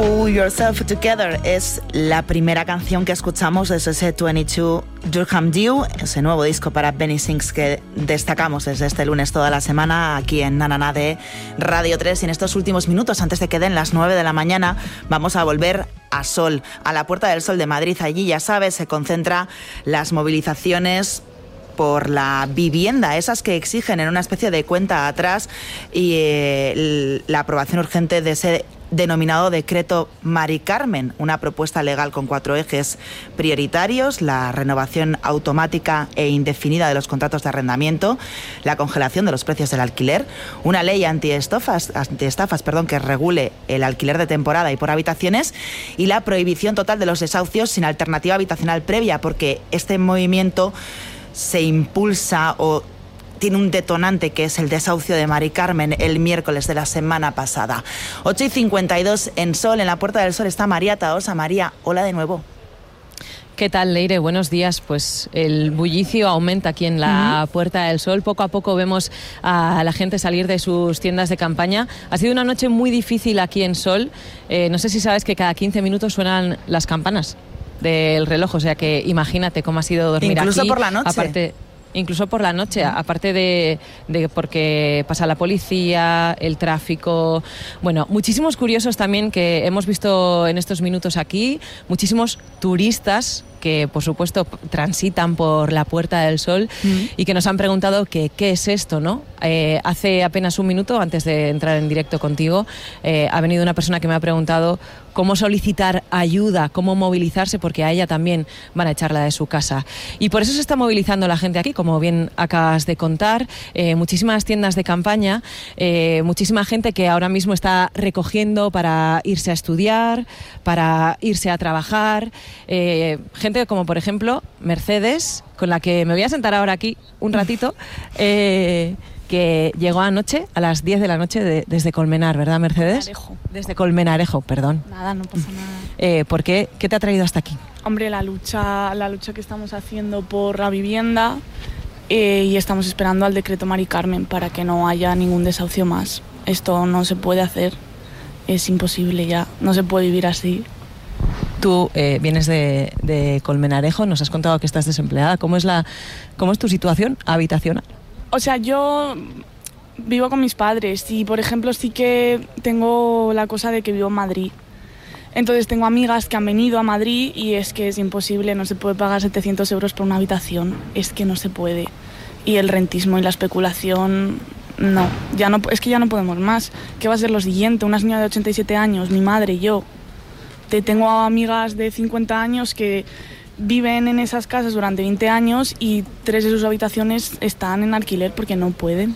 Pull Yourself Together es la primera canción que escuchamos desde ese 22 Durham Dew, ese nuevo disco para Benny Sings que destacamos desde este lunes toda la semana aquí en Nanana de Radio 3. Y en estos últimos minutos, antes de que den las 9 de la mañana, vamos a volver a Sol, a la Puerta del Sol de Madrid. Allí, ya sabes, se concentran las movilizaciones por la vivienda, esas que exigen en una especie de cuenta atrás y la aprobación urgente de ese denominado decreto Mari Carmen, una propuesta legal con 4 ejes prioritarios: la renovación automática e indefinida de los contratos de arrendamiento, la congelación de los precios del alquiler, una ley antiestafas, que regule el alquiler de temporada y por habitaciones, y la prohibición total de los desahucios sin alternativa habitacional previa, porque este movimiento se impulsa o tiene un detonante que es el desahucio de Mari Carmen el miércoles de la semana pasada. 8:52 en Sol, en la Puerta del Sol está María Tahosa. María, hola de nuevo. ¿Qué tal, Leire? Buenos días. Pues el bullicio aumenta aquí en la Puerta del Sol. Poco a poco vemos a la gente salir de sus tiendas de campaña. Ha sido una noche muy difícil aquí en Sol. No sé si sabes que cada 15 minutos suenan las campanas del reloj, o sea que imagínate cómo ha sido dormir aquí. Incluso por la noche. Incluso por la noche, aparte de porque pasa la policía, el tráfico. Bueno, muchísimos curiosos también que hemos visto en estos minutos aquí, muchísimos turistas que por supuesto transitan por la Puerta del Sol y que nos han preguntado qué es esto, ¿no? Hace apenas un minuto, antes de entrar en directo contigo, ha venido una persona que me ha preguntado cómo solicitar ayuda, cómo movilizarse, porque a ella también van a echarla de su casa. Y por eso se está movilizando la gente aquí, como bien acabas de contar, muchísimas tiendas de campaña, muchísima gente que ahora mismo está recogiendo para irse a estudiar, para irse a trabajar, gente como por ejemplo Mercedes, con la que me voy a sentar ahora aquí un ratito, que llegó anoche a las 10 de la noche desde Colmenar, ¿verdad, Mercedes? Colmenarejo. Desde Colmenarejo, perdón. Nada, no pasa nada. ¿Por qué? ¿Qué te ha traído hasta aquí? Hombre, la lucha que estamos haciendo por la vivienda y estamos esperando al decreto Mari Carmen para que no haya ningún desahucio más. Esto no se puede hacer, es imposible ya, no se puede vivir así. Tú vienes de Colmenarejo, nos has contado que estás desempleada. ¿Cómo es tu situación habitacional? O sea, yo vivo con mis padres y, por ejemplo, sí que tengo la cosa de que vivo en Madrid. Entonces tengo amigas que han venido a Madrid y es que es imposible, no se puede pagar 700 euros por una habitación, es que no se puede. Y el rentismo y la especulación, no, es que ya no podemos más. ¿Qué va a ser lo siguiente? Una señora de 87 años, mi madre y yo. Tengo amigas de 50 años que viven en esas casas durante 20 años y 3 de sus habitaciones están en alquiler porque no pueden.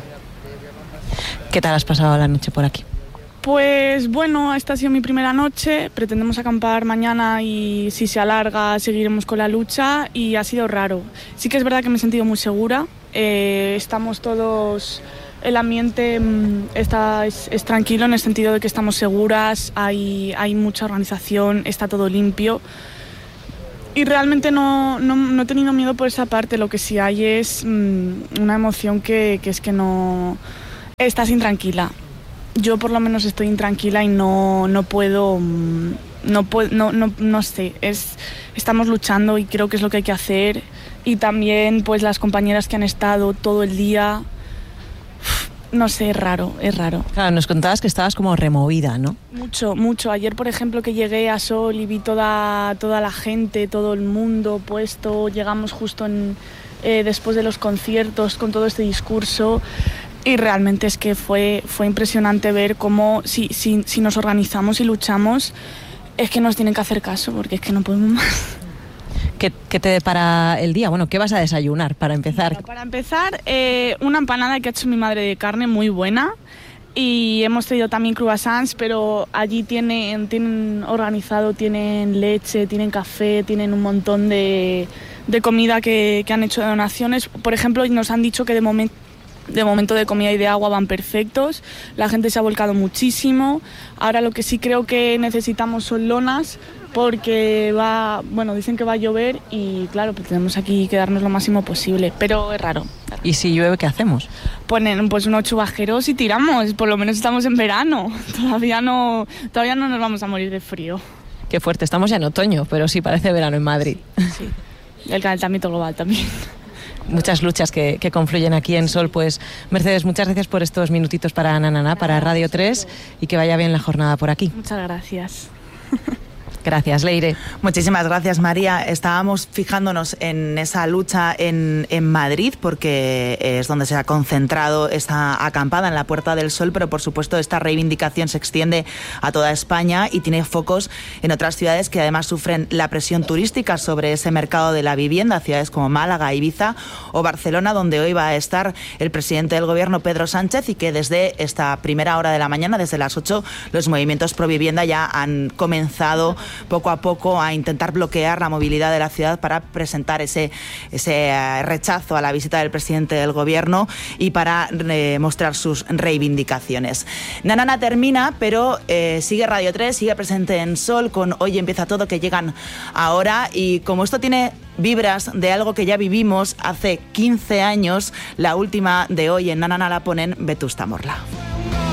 ¿Qué tal has pasado la noche por aquí? Pues bueno, esta ha sido mi primera noche, pretendemos acampar mañana y si se alarga seguiremos con la lucha y ha sido raro. Sí que es verdad que me he sentido muy segura, estamos todos... El ambiente es tranquilo en el sentido de que estamos seguras, hay mucha organización, está todo limpio. Y realmente no he tenido miedo por esa parte, lo que sí hay es una emoción que es que no... Estás intranquila. Yo por lo menos estoy intranquila y no sé, estamos luchando y creo que es lo que hay que hacer. Y también pues las compañeras que han estado todo el día... No sé, es raro. Claro, nos contabas que estabas como removida, ¿no? Mucho. Ayer, por ejemplo, que llegué a Sol y vi toda la gente, todo el mundo puesto, llegamos justo después de los conciertos con todo este discurso y realmente es que fue impresionante ver cómo si nos organizamos y luchamos es que nos tienen que hacer caso porque es que no podemos más. ¿Qué te depara el día? Bueno, ¿qué vas a desayunar para empezar? Bueno, para empezar, una empanada que ha hecho mi madre de carne muy buena y hemos traído también croissants, pero allí tienen organizado, tienen leche, tienen café, tienen un montón de comida que han hecho de donaciones. Por ejemplo, nos han dicho que de momento de comida y de agua van perfectos, la gente se ha volcado muchísimo. Ahora lo que sí creo que necesitamos son lonas porque dicen que va a llover y claro, pues tenemos aquí quedarnos lo máximo posible, pero es raro. ¿Y si llueve, qué hacemos? Ponen pues unos chubasqueros y tiramos, por lo menos estamos en verano, todavía no nos vamos a morir de frío. Qué fuerte, estamos ya en otoño, pero sí parece verano en Madrid. Sí, el calentamiento global también. Muchas luchas que confluyen aquí en Sol. Pues Mercedes, muchas gracias por estos minutitos para Nanana, para Radio 3, y que vaya bien la jornada por aquí. Muchas gracias. Gracias, Leire. Muchísimas gracias, María. Estábamos fijándonos en esa lucha en Madrid, porque es donde se ha concentrado esta acampada en la Puerta del Sol, pero por supuesto esta reivindicación se extiende a toda España y tiene focos en otras ciudades que además sufren la presión turística sobre ese mercado de la vivienda, ciudades como Málaga, Ibiza o Barcelona, donde hoy va a estar el presidente del Gobierno, Pedro Sánchez, y que desde esta primera hora de la mañana, desde las 8, los movimientos pro vivienda ya han comenzado poco a poco a intentar bloquear la movilidad de la ciudad para presentar ese rechazo a la visita del presidente del Gobierno y para mostrar sus reivindicaciones. Nanana termina, pero sigue Radio 3, sigue presente en Sol con Hoy Empieza Todo, que llegan ahora, y como esto tiene vibras de algo que ya vivimos hace 15 años, la última de hoy en Nanana la ponen Vetusta Morla.